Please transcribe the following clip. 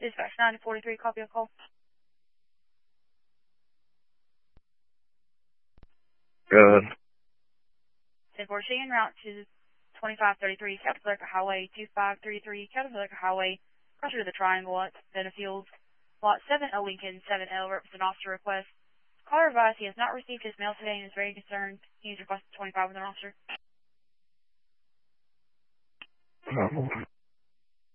Dispatch 943, copy a call. Good. 10-4, en route to 2533 Capitol Highway 2533 Capitol Highway, closer to the Triangle at Benefields. Lot 7, Lincoln 7L, represent officer request. Caller advised he has not received his mail today and is very concerned. He has requested 25 with an officer.